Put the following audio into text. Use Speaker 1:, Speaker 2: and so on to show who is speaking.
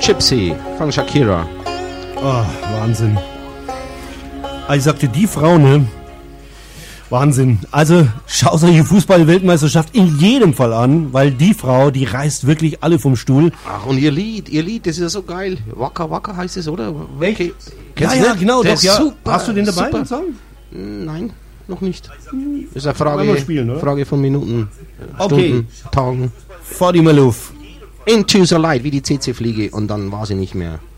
Speaker 1: Gypsy von Shakira.
Speaker 2: Oh, Wahnsinn. Ich sagte, die Frau, ne? Wahnsinn. Also, schau dir die Fußball-Weltmeisterschaft in jedem Fall an, weil die Frau, die reißt wirklich alle vom Stuhl.
Speaker 1: Ach, und ihr Lied, das ist ja so geil. Waka Waka heißt es, oder?
Speaker 2: Welche?
Speaker 1: Kennst
Speaker 2: Ja,
Speaker 1: du
Speaker 2: ja,
Speaker 1: nicht?
Speaker 2: genau.
Speaker 1: Der
Speaker 2: Doch,
Speaker 1: ist
Speaker 2: ja.
Speaker 1: super,
Speaker 2: Hast du den dabei,
Speaker 1: super.
Speaker 2: den Song?
Speaker 1: Nein, noch nicht. Ist eine
Speaker 2: Einmal spielen, oder?
Speaker 1: Frage von Minuten,
Speaker 2: Okay.
Speaker 1: Stunden, Tagen.
Speaker 2: Fadi Maluf.
Speaker 1: Into the Light, wie die CC-Fliege, und dann war sie nicht mehr.